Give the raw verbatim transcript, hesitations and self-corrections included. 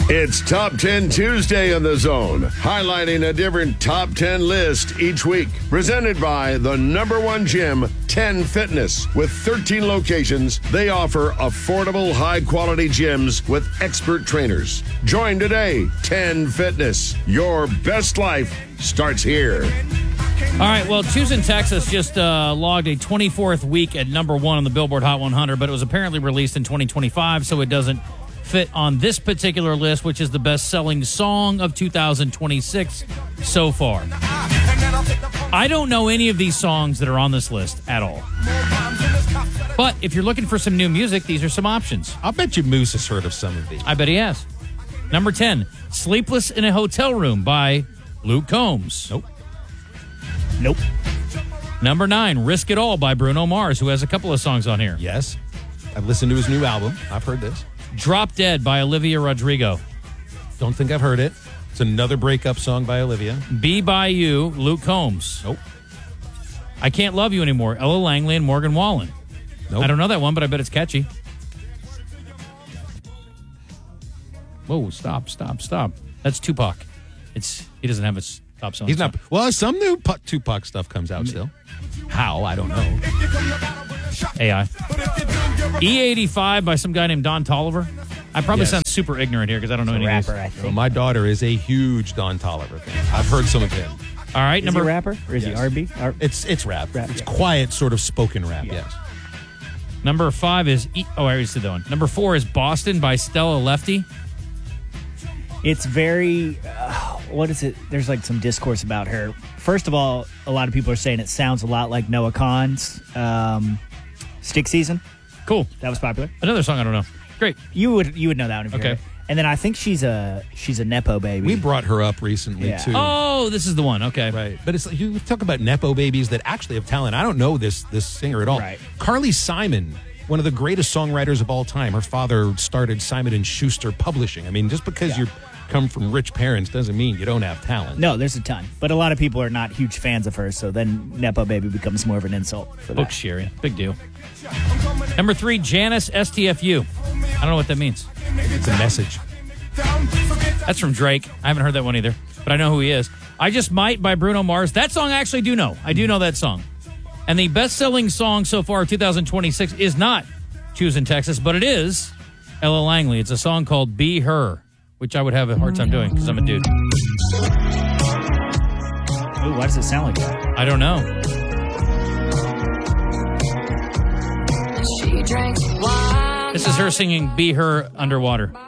It's Top ten Tuesday in the Zone, highlighting a different top ten list each week. Presented by the number one gym, ten Fitness. With thirteen locations, they offer affordable, high-quality gyms with expert trainers. Join today, ten Fitness. Your best life starts here. All right, well, Choosing Texas just uh, logged a twenty-fourth week at number one on the Billboard Hot one hundred, but it was apparently released in twenty twenty-five, so it doesn't fit on this particular list, which is the best-selling song of two thousand twenty-six so far. I don't know any of these songs that are on this list at all. But if you're looking for some new music, these are some options. I'll bet you Moose has heard of some of these. I bet he has. Number ten, Sleepless in a Hotel Room by Luke Combs. Nope. Nope. Number nine, Risk It All by Bruno Mars, who has a couple of songs on here. Yes. I've listened to his new album. I've heard this. Drop Dead by Olivia Rodrigo. Don't think I've heard it. It's another breakup song by Olivia. Be By You, Luke Combs. Nope. I Can't Love You Anymore, Ella Langley and Morgan Wallen. Nope. I don't know that one, but I bet it's catchy. Whoa, stop, stop, stop. That's Tupac. It's He doesn't have a top song. He's not. Well, some new P- Tupac stuff comes out still. How? I don't know. A I. E eighty-five by some guy named Don Toliver. I probably Yes. sound super ignorant here because I don't know any rapper, of I these. think. Well, my daughter is a huge Don Toliver fan. I've heard some of him. All right, Is number he a rapper or is Yes. he R B? R- It's it's rap. Rap, It's yeah. quiet, sort of spoken rap. Yeah. Yes. number five is e- oh, I already said that one. Number four is Boston by Stella Lefty. It's very, uh, what is it? There's like some discourse about her. First of all, a lot of people are saying it sounds a lot like Noah Kahan's um, Stick Season. Cool. That was popular. Another song I don't know. Great. You would you would know that one if you Okay. heard it. And then I think she's a she's a nepo baby. We brought her up recently Yeah. too. Oh, this is the one. Okay. Right, but it's like you talk about nepo babies that actually have talent. I don't know this this singer at all. Right. Carly Simon, one of the greatest songwriters of all time. Her father started Simon and Schuster Publishing. I mean, just because Yeah. you come from rich parents doesn't mean you don't have talent. No, there's a ton. But a lot of people are not huge fans of her, so then nepo baby becomes more of an insult for Book that. sharing. Big deal. Number three, Janice S T F U. I don't know what that means. It's a message. That's from Drake. I haven't heard that one either, but I know who he is. I Just Might by Bruno Mars. That song I actually do know. I do know that song. And the best-selling song so far of two thousand twenty-six is not Choosing Texas, but it is Ella Langley. It's a song called Be Her, which I would have a hard time doing because I'm a dude. Ooh, why does it sound like that? I don't know. She drinks wine. This is her singing Be Her underwater.